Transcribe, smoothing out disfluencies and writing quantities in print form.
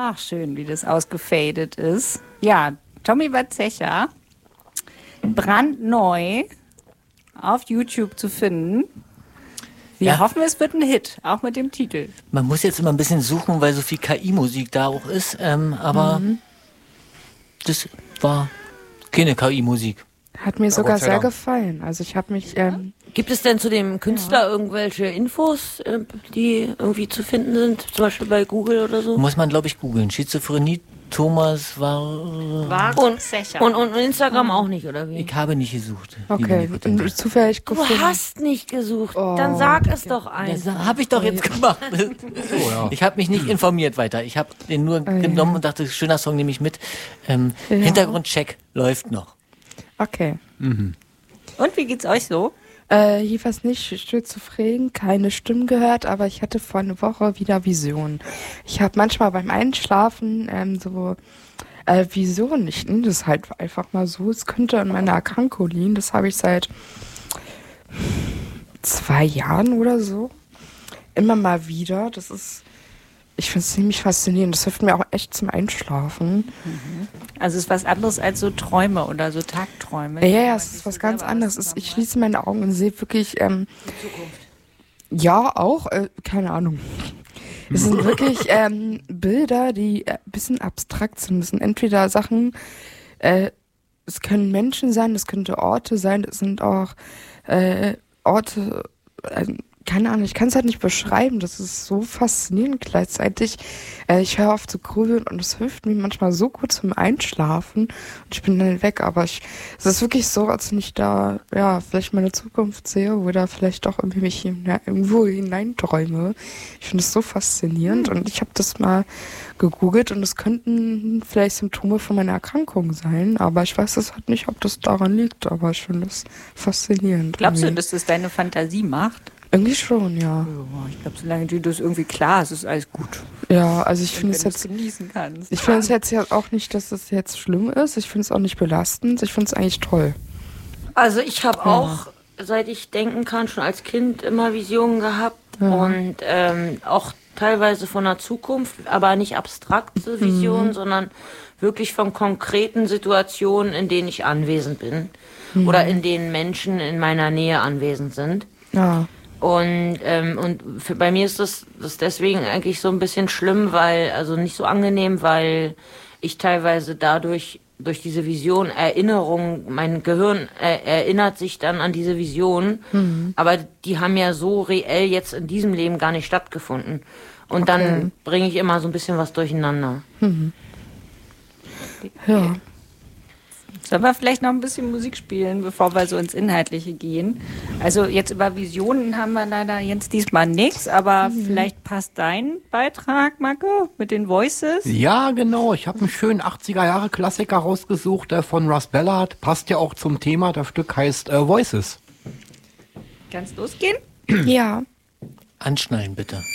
Ach, schön, wie das ausgefadet ist. Ja, Tommy Verzecha, brandneu auf YouTube zu finden. Wir hoffen, es wird ein Hit, auch mit dem Titel. Man muss jetzt immer ein bisschen suchen, weil so viel KI-Musik da auch ist, aber das war keine KI-Musik. Hat mir sogar sehr gefallen. Also ich habe mich... Gibt es denn zu dem Künstler irgendwelche Infos, die irgendwie zu finden sind? Zum Beispiel bei Google oder so? Muss man, glaube ich, googeln. Schizophrenie, Thomas war... Und Instagram auch nicht, oder wie? Ich habe nicht gesucht. Okay, zufällig gefunden. Du hast nicht gesucht. Dann sag es doch einfach. Das habe ich doch jetzt gemacht. Ich habe mich nicht informiert weiter. Ich habe den nur genommen und dachte, schöner Song nehme ich mit. Hintergrundcheck läuft noch. Okay. Und wie geht's euch so? Jedenfalls nicht schizophren, keine Stimmen gehört, aber ich hatte vor einer Woche wieder Visionen. Ich habe manchmal beim Einschlafen Visionen. Ich nehme das halt einfach mal so. Es könnte an meiner Erkrankung liegen. Das habe ich seit 2 Jahren oder so. Immer mal wieder. Ich finde es ziemlich faszinierend. Das hilft mir auch echt zum Einschlafen. Also es ist was anderes als so Träume oder so Tagträume. Ja, es ist was ganz anderes. Ich schließe meine Augen und sehe wirklich... die Zukunft. Ja, auch. Keine Ahnung. Es sind wirklich Bilder, die ein bisschen abstrakt sind. Es sind entweder Sachen... es können Menschen sein, es könnte Orte sein, es sind auch Orte... keine Ahnung, ich kann es halt nicht beschreiben. Das ist so faszinierend gleichzeitig. Ich höre auf zu grübeln und es hilft mir manchmal so gut zum Einschlafen. Und ich bin dann weg, aber es ist wirklich so, als wenn ich da, vielleicht meine Zukunft sehe oder vielleicht auch irgendwie mich irgendwo hineinträume. Ich finde es so faszinierend und ich habe das mal gegoogelt und es könnten vielleicht Symptome von meiner Erkrankung sein, aber ich weiß es halt nicht, ob das daran liegt, aber ich finde es faszinierend. Glaubst du, dass das deine Fantasie macht? Irgendwie schon, ja. Ich glaube, solange dir das irgendwie klar ist, ist alles gut. Ja, also ich finde es jetzt genießen kannst. Ich finde es jetzt ja auch nicht, dass es jetzt schlimm ist. Ich finde es auch nicht belastend. Ich finde es eigentlich toll. Also ich habe auch, seit ich denken kann, schon als Kind immer Visionen gehabt und auch teilweise von der Zukunft, aber nicht abstrakte Visionen, sondern wirklich von konkreten Situationen, in denen ich anwesend bin oder in denen Menschen in meiner Nähe anwesend sind. Ja. Und bei mir ist das deswegen eigentlich so ein bisschen schlimm, also nicht so angenehm, weil ich teilweise durch diese Vision Erinnerungen, mein Gehirn erinnert sich dann an diese Vision, aber die haben ja so reell jetzt in diesem Leben gar nicht stattgefunden. Und dann bringe ich immer so ein bisschen was durcheinander. Ja. Sollen wir vielleicht noch ein bisschen Musik spielen, bevor wir so ins Inhaltliche gehen? Also jetzt über Visionen haben wir leider jetzt diesmal nichts, aber vielleicht passt dein Beitrag, Marco, mit den Voices? Ja, genau. Ich habe einen schönen 80er-Jahre-Klassiker rausgesucht von Russ Ballard. Passt ja auch zum Thema. Das Stück heißt Voices. Kann's losgehen? Ja. Anschnallen, bitte.